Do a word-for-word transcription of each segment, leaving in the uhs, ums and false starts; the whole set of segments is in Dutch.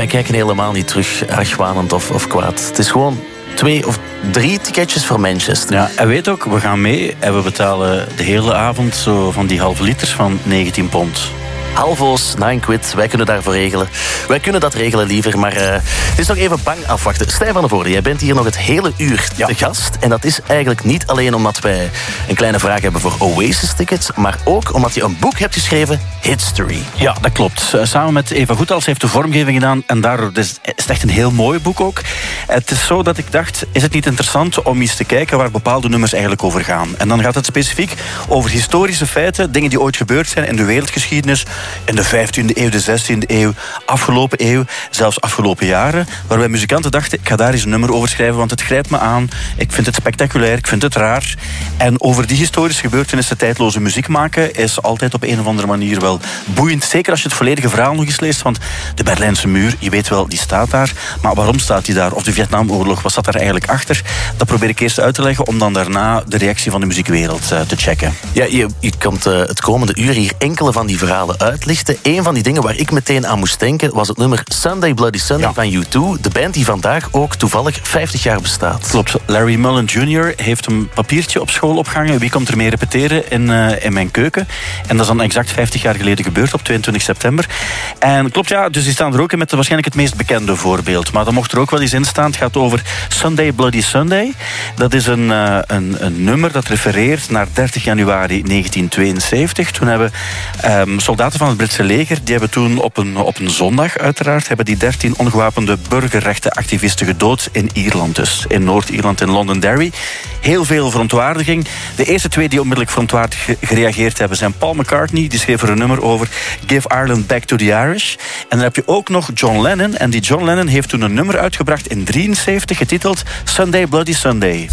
wij kijken helemaal niet terug argwanend of, of kwaad. Het is gewoon twee of drie ticketjes voor Manchester. Ja, en weet ook, we gaan mee en we betalen de hele avond zo van die halve liters van negentien pond. Halvo's, nine quid, wij kunnen daarvoor regelen. Wij kunnen dat regelen liever, maar uh, het is nog even bang afwachten. Stijn van der Voorde, jij bent hier nog het hele uur ja. te gast. En dat is eigenlijk niet alleen omdat wij een kleine vraag hebben voor Oasis-tickets, maar ook omdat je een boek hebt geschreven, Hitstory. Ja, dat klopt. Samen met Eva Goethals heeft de vormgeving gedaan en daardoor is het echt een heel mooi boek ook. Het is zo dat ik dacht, is het niet interessant om eens te kijken waar bepaalde nummers eigenlijk over gaan? En dan gaat het specifiek over historische feiten, dingen die ooit gebeurd zijn in de wereldgeschiedenis, in de vijftiende eeuw, de zestiende eeuw, afgelopen eeuw, zelfs afgelopen jaren, waarbij muzikanten dachten, ik ga daar eens een nummer over schrijven, want het grijpt me aan, ik vind het spectaculair, ik vind het raar. En over die historische gebeurtenissen tijdloze muziek maken is altijd op een of andere manier wel boeiend. Zeker als je het volledige verhaal nog eens leest, want de Berlijnse muur, je weet wel, die staat daar. Maar waarom staat die daar? Of de Vietnamoorlog, wat zat daar eigenlijk achter? Dat probeer ik eerst uit te leggen, om dan daarna de reactie van de muziekwereld uh, te checken. Ja, je, je komt uh, het komende uur hier enkele van die verhalen uitlichten. Een van die dingen waar ik meteen aan moest denken was het nummer Sunday Bloody Sunday ja. van U twee. De band die vandaag ook toevallig vijftig jaar bestaat. Klopt. Larry Mullen junior heeft een papiertje op school opgehangen. Wie komt er mee repeteren in, uh, in mijn keuken? En dat is dan exact vijftig jaar geleden gebeurd, op tweeëntwintig september. En klopt, ja, dus die staan er ook in met waarschijnlijk het meest bekende voorbeeld. Maar dan mocht er ook wel eens in staan. Het gaat over Sunday Bloody Sunday. Dat is een, uh, een, een nummer dat refereert naar dertig januari negentien tweeënzeventig. Toen hebben um, soldaten van het Britse leger, die hebben toen op een, op een zondag uiteraard, hebben die dertien ongewapende burgerrechtenactivisten gedood in Ierland dus. In Noord-Ierland, in Londonderry. Heel veel verontwaardiging. De eerste twee die onmiddellijk verontwaardigd gereageerd hebben zijn Paul McCartney, die schreef er een nummer over Give Ireland Back to the Irish. En dan heb je ook nog John Lennon. En die John Lennon heeft toen een nummer uitgebracht in drieënzeventig getiteld Sunday Bloody Sunday.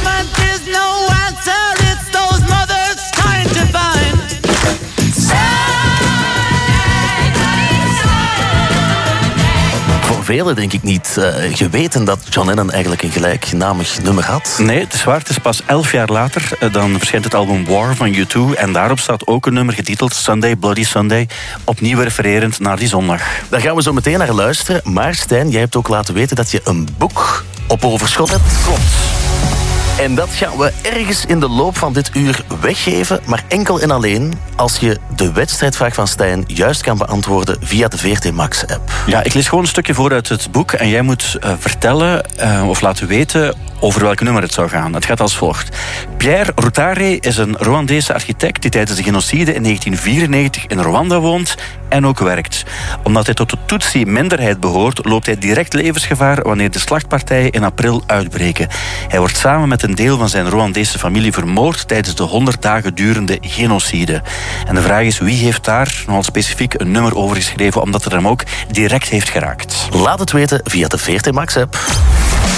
Velen denk ik niet uh, geweten dat John Lennon eigenlijk een gelijknamig nummer had. Nee, het is waar. Het is pas elf jaar later. Uh, dan verschijnt het album War van U twee. En daarop staat ook een nummer getiteld Sunday Bloody Sunday. Opnieuw refererend naar die zondag. Daar gaan we zo meteen naar luisteren. Maar Stijn, jij hebt ook laten weten dat je een boek op overschot hebt. Klopt. En dat gaan we ergens in de loop van dit uur weggeven, maar enkel en alleen als je de wedstrijdvraag van Stijn juist kan beantwoorden via de V R T Max-app. Ja, ik lees gewoon een stukje voor uit het boek en jij moet uh, vertellen uh, of laten weten over welk nummer het zou gaan. Het gaat als volgt. Pierre Routare is een Rwandese architect die tijdens de genocide in negentien vierennegentig in Rwanda woont en ook werkt. Omdat hij tot de Tutsi-minderheid behoort, loopt hij direct levensgevaar wanneer de slachtpartijen in april uitbreken. Hij wordt samen met een deel van zijn Rwandese familie vermoord tijdens de honderd dagen durende genocide. En de vraag is, wie heeft daar nogal specifiek een nummer over geschreven, omdat het hem ook direct heeft geraakt? Laat het weten via de V R T Max-app.